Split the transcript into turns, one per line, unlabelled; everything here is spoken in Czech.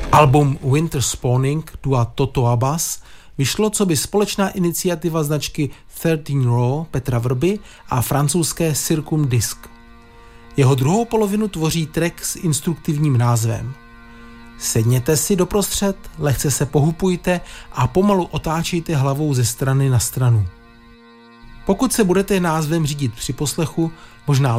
Album Winter Spawning dua Toto Abbas vyšlo coby společná iniciativa značky 13 Raw Petra Vrby a francouzské Circum Disc. Jeho druhou polovinu tvoří track s instruktivním názvem. Sedněte si doprostřed, lehce se pohupujte a pomalu otáčejte hlavou ze strany na stranu. Pokud se budete názvem řídit při poslechu, možná